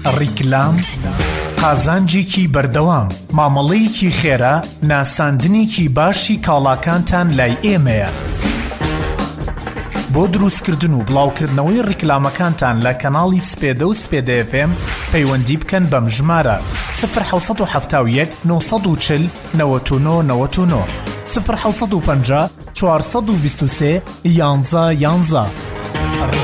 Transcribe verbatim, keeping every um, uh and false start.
ڕیکلام قازانجێکی بەردەوام مامەڵەیەکی خێرا ناساندنێکی باشی کاڵاکانتان لای ئێمەیە. بۆ دروستکردن و بڵاوکردنەوەی ڕیکلامەکانتان لە کەناڵی سپێدە و سپێدە اف ام پەیوەندی بکەن بەم ژمارە صفر حوت هەفت یەک نۆ چل نەوەت و نۆ نەوەت و نۆ صفر حوت و پەنجا چوارسەد و بیست و سێ یانزە یانزە.